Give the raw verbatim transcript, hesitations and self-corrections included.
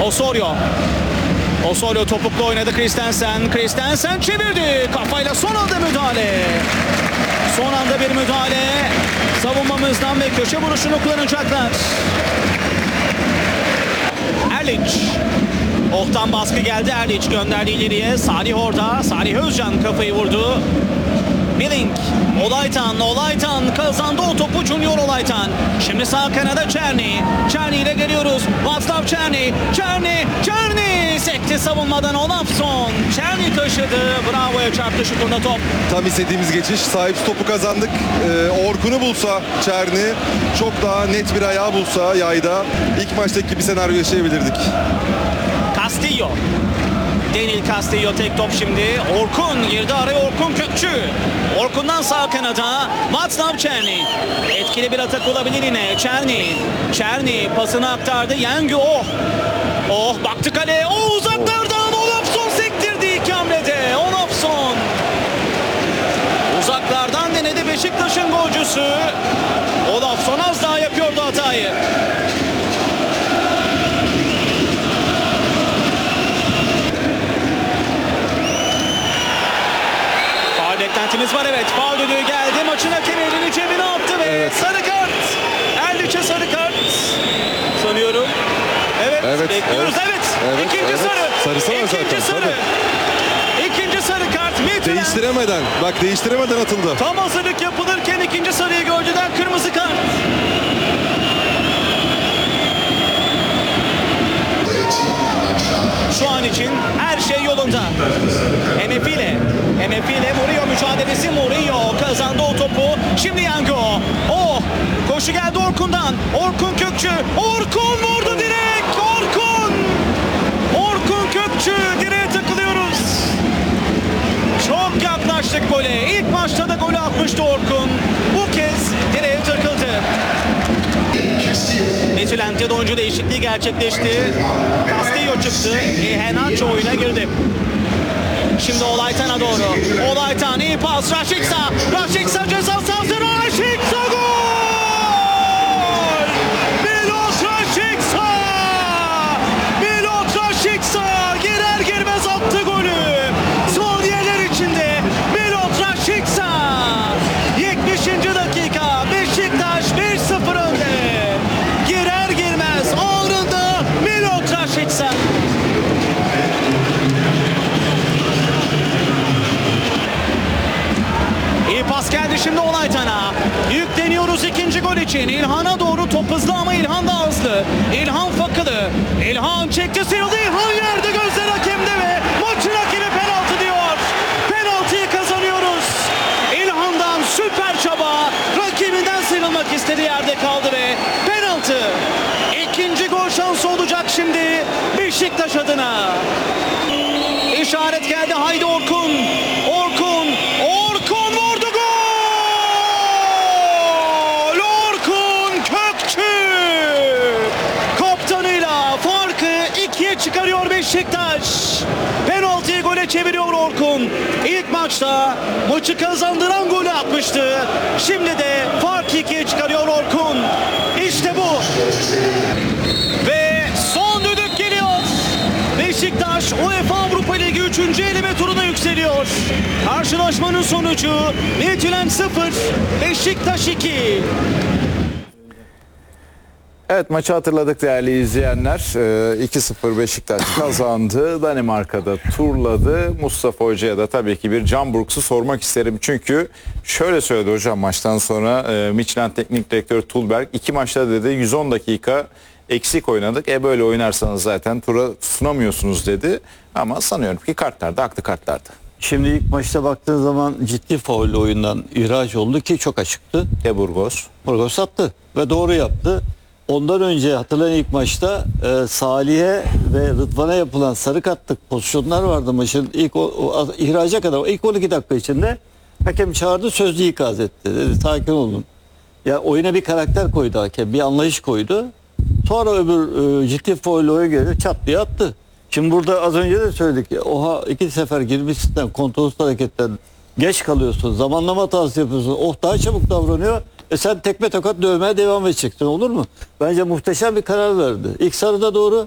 Osorio. Osorio topukla oynadı Christensen. Christensen çevirdi. Kafayla son anda müdahale. Son anda bir müdahale. Savunmamızdan ve köşe vuruşunu kullanacaklar. Erliç. Oh'tan baskı geldi. Erliç gönderdi ileriye. Salih orada. Salih Özcan kafayı vurdu. Billing. Olaytan. Olaytan kazandı o topu. Junior Olaytan. Şimdi sağ kanada Çerni. Çerni ile geliyoruz. Václav Černý. Černý. Černý. Sekti savunmadan Olafsson. Černý taşıdı. Bravo'ya çarptı şutunda top. Tam istediğimiz geçiş. Sahip topu kazandık. Ee, Orkun'u bulsa Černý, çok daha net bir ayağı bulsa yayda ilk maçtaki bir senaryo yaşayabilirdik. Castillo. Daniel Castillo tek top şimdi. Orkun girdi araya, Orkun Kökçü. Orkun'dan sağ kanada Václav Černý. Etkili bir atak olabilir yine. Černý. Černý pasını aktardı. Yengü Oh. Oh baktı kaleye. Oh uzaklardan Olafsson sektirdi iki hamlede. Olafsson. Uzaklardan denedi Beşiktaş'ın golcüsü. Olafsson az daha yapıyordu hatayı. Beklentimiz var, evet. Faul düdüğü geldi. Maçın hakemi elini cebine attı ve evet. Sarı kart. Erliç'e sarı kart. Sanıyorum. Evet, evet bekliyoruz. Evet. evet. evet İkinci evet. sarı. Sarısı var İkinci zaten. sarı. Tabii. İkinci sarı kart. Midtjylland. Değiştiremeden. Bak değiştiremeden atıldı. Tam hazırlık yapılırken ikinci sarıyı gördüler. Kırmızı kart. Şu an için her şey yolunda. M F ile, M F ile Murillo mücadelesi. Murillo kazandı o topu. Şimdi Yango. Oh! Koşu geldi Orkun'dan. Orkun Kökçü. Orkun vurdu direkt. Orkun! Orkun Kökçü. Direğe takılıyoruz. Çok yaklaştık gole. İlk maçta da golü atmıştı Orkun. Bu kez direğe takıldı. Midtjylland'de oyuncu değişikliği gerçekleşti. Castillo çıktı. Iheanacho oyuna girdi. Şimdi Olaytan'a doğru. Olaytan iyi pas. Rashica. Rashica ceza sahası. Rashica gol! Milot Rashica! Milot Rashica! Girer girmez attı golü. Saniyeler içinde Milot Rashica. yetmişinci dakika. Beşiktaş bir sıfır önde. Girer girmez anında Milot Rashica. İyi pas geldi şimdi Olaytan'a. Yükleniyoruz ikinci gol için. İlhan'a doğru top hızlı ama İlhan da hızlı. İlhan Fakılı. İlhan çekti, sıyrıldı. İlhan yerde, gözler hakemde ve maçın hakemi penaltı diyor. Penaltıyı kazanıyoruz. İlhan'dan süper çaba. Rakibinden sıyrılmak istedi, yerde kaldı ve penaltı. İkinci gol şansı olacak şimdi Beşiktaş adına. İşaret geldi. Haydi Orkun. Orkun. Orkun vurdu, gol! Orkun Kökçü. Kaptanıyla farkı ikiye çıkarıyor Beşiktaş. Penaltıyı gole çeviriyor Orkun. İlk maçta maçı kazandıran golü atmıştı. Şimdi de farkı ikiye çıkarıyor Orkun. İşte bu. Ve son düdük geliyor. Beşiktaş UEFA Avrupa Ligi üçüncü eleme turuna yükseliyor. Karşılaşmanın sonucu Midtjylland sıfır, Beşiktaş iki. Evet, maçı hatırladık değerli izleyenler. iki sıfır Beşiktaş kazandı. Danimarka'da turladı. Mustafa Hoca'ya da tabii ki bir Can Brooks'u sormak isterim. Çünkü şöyle söyledi hocam maçtan sonra Midtjylland Teknik Direktörü Tulberg. iki maçta dedi yüz on dakika eksik oynadık. E böyle oynarsanız zaten tura sunamıyorsunuz dedi. Ama sanıyorum ki kartlarda, haklı kartlarda. Şimdi ilk maçta baktığın zaman ciddi faul oyundan ihraç oldu ki çok açıktı. De Burgos. Burgos attı ve doğru yaptı. Ondan önce hatırlayın ilk maçta e, Salih'e ve Rıdvan'a yapılan sarı kartlık pozisyonlar vardı maçın ilk o, o, ihraca kadar. İlk on iki dakika içinde hakem çağırdı, sözlü ikaz etti. Dedi sakin olun. Ya oyuna bir karakter koydu hakem, bir anlayış koydu. Sonra öbür e, ciddi faul oyun geliyor, çat diye attı. Şimdi burada az önce de söyledik. Ya, oha iki sefer girmişsin, kontrolsüz hareketten geç kalıyorsun, zamanlama hatası yapıyorsun. Oh daha çabuk davranıyor. E sen tekme tokat dövmeye devam edeceksin, olur mu? Bence muhteşem bir karar verdi. İlk sarıda doğru.